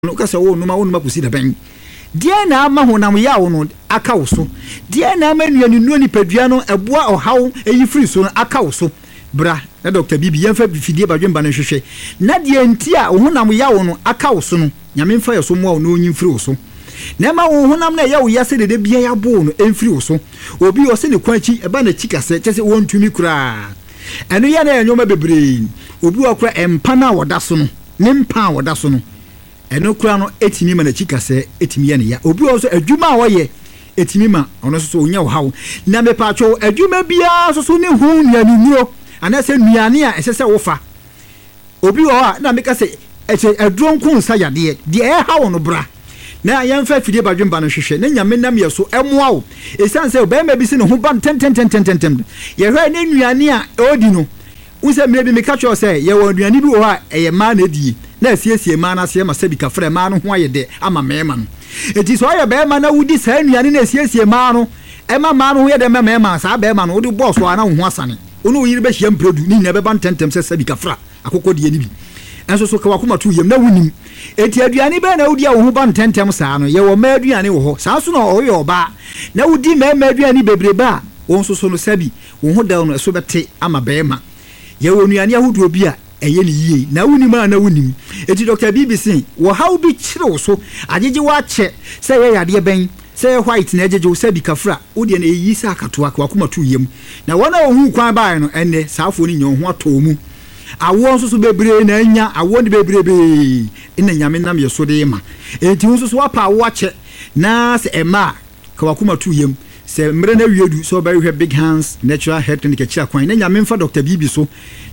no kasa wo no ma kusi da ben die na ama honam yawo no aka wo so die na ama nuanu nuo nipadua no eboa ohaw eyi free so aka wo so bra na Dr. Bibi yemfa fidie badwemba no hwehwe na die nti a honam yawo no aka wo so no nyame mfa ye so mo no onyi free wo so na ma wo honam na yawo yase de bia ya bo no emfiri wo so obi wo se ne kwanchi eba na chikase kyese wontumi kura eno ya na enyoma bebre obi wo kura empa na woda so no ne mpa woda so no eno kura no etimi ma na chikase etimi ya ne ya obi wo so adwuma a woye etimi ma ono so onya wo hawo na me pa two adwuma bia so ne hu nuanu nuo anase nuane a esese wo fa obi wo a na me ka se eche adronko nsa yade de e hawo no bra na yemfa fidie badwemba no hwehwe na nyame nam ye so emoa wo esan se obema bi se ne ho ban tem ye hwe ne nuane a odi no unse mire bi me ka cho se ye wo nuane bi wo a eye ma na die na asiesie ma na se ma sabi ka fra ma no ho ayede ama mema no enti so aye be ma na wudi sa nuane na asiesie ma no e ma no ho ye de mema sa be ma no wodi boss wa na ho asane onu yiri be hia mpredu ni na be ban tem se sabi ka fra akoko de ni bi enso so ka wakoma tu yem na wunim enti aduane be na wudi a wo ho ban tentem saa no ye wo ma aduane wo ho saa so na o ye oba na wudi ma aduane bebrebe a won so no sabi wo ho da no so bete ama be ma ye wo nuane ahudu obi a eye ni yie na wunim a na wunim enti Dr. Bibi sin wo hawo bi kire wo so agege wa che se ye yade ben se white na agege wo sabi kafra wo de na eyi sa akatoa ka wakoma tu yem na wona wo hu kwan bae no enne saafo ni nyon ho ato mu awo nso so bebre na anya awo ni bebrebe ina nyame nam ye so de ma enti nso so apa awo ache na se ema ka wakoma tu yem se mre na wiedu so ba hwe Big Hands Natural Health Clinic kira kwan na nyame mfa Dr. Bibi so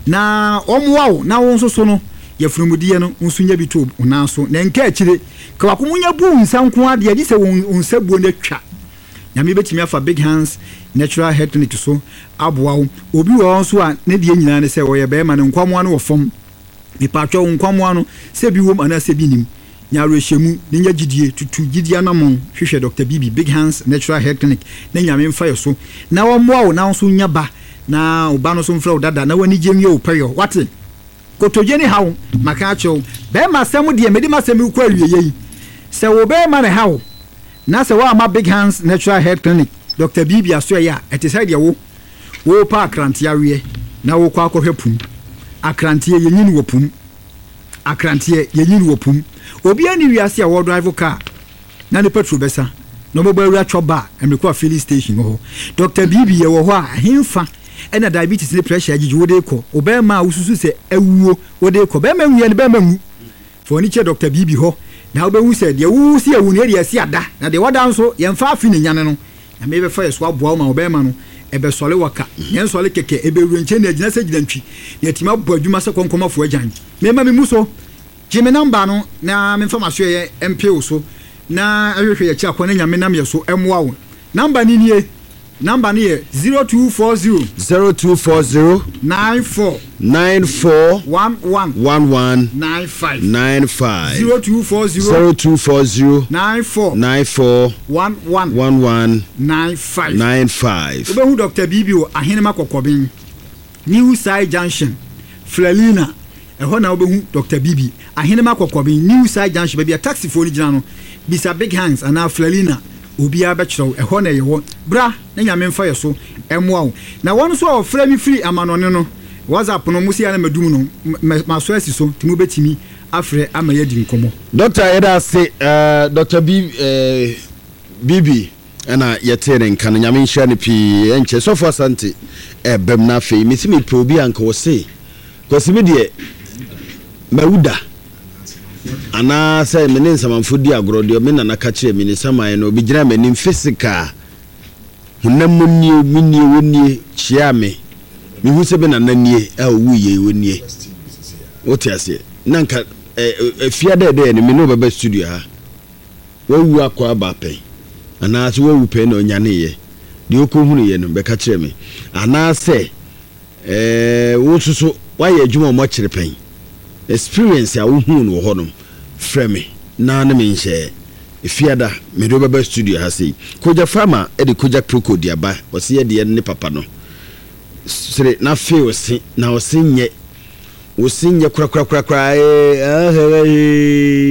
na omwawo na wo nso so no ye frumudie no nso nya bi to na so na nka akire ka wakomunya bu nsanko ade adi se won nsabuo na twa nyame betimi afa Big Hands Natural Health Clinic so aboawo obi wo nso a ne die nyina ne se wo ye be ma ne nkwamo no wo fom ni patwo nkwamo no se bi wom ana se bi nim nyaaro hyemu ne nya gidie tutu gidie anamon hwehwe Dr. Bibi Big Hands Natural Health Clinic na nyame mfa ye so na wo mmoawo na nso nya ba na oba no so mfra wo dada na wani gye nwie wo peyo wate kotoje ni hawo maka acho be ma sem de medi ma sem ku awie yi se wo be ma ne hawo na se wa ma Big Hands Natural Health Clinic Dr. Bibi aso ya etiside wo pa akrantia wie na wo kwa akɔhwɛ pum akrantia yenyini wo pum akrantia yenyini wo pum obi ani wiase a wo drive car na ne petrol besa no mo gba choba emekwa filling station ho Dr. Bibi ye wo ho a himfa ena diabetes ne pressure agigi wo de ko obema ususu se awuo wo de ko bema nwie ne bema nwu for ni che Dr. Bibi ho na wo be hu se de wu si awu ne de asi ada na de wada nso ye mfa afi ne nyane no na me be fa ye so aboa ma obema no ebe sole waka yen sole keke ebe ruenche na agina se gidantwi na tima bo adwuma se konkoma fo agyan me ma me muso jime namba no na me mfa maso ye MPO so na ahwehwe ye chia kwona nyame nam ye so emwa wo namba ni nie namba ni ye 0240 94 94 11 95 0240 94 11 95 obehu Dr. Bibi o ahene makokobin New Side Junction Flalina eho na obehu Dr. Bibi ahene makokobin New Side Junction bia taxi phone gina no bisa Big Hands ana Flalina obi abekiro eho na yewo bra na nyame mfa yeso emoa na won so ofra mi free amanone no WhatsApp no musi ya na medum no maso asiso timu betimi afre ama yadi nkomo Dr. Eda say Dr. Bibi ana yetere nka na nyame nhia ne pi enche so for sante bem na fe misimi probi anka wo say kosimi de mawuda ana say mene nsamanfodi agorode me na ka kire mini samaye no obi gira mani physical hunamuni mini woni chiame mi hu sebe na nanie a wuye woni otiase nanka fiada de ne me no baba studio ha wawu akwa ba pen ana se wawu pen na onyane ye de okohunu ye no be ka kire me ana se wo susu waye adwuma mo kire pen experience a wo hu no ho no frame na na me nhye fiada me do baba studio ha sei koja farmer e de koja proko diaba o se ye de ne papa no sere na fe osi na osi nye kura